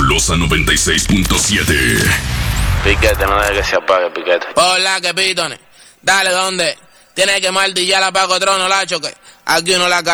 Fabulosa 96.7. Piquete, no deje que se apague, Piquete. Hola, que pitones. Dale, ¿dónde? Tienes que martillar a Paco Trono, Lacho, que aquí uno la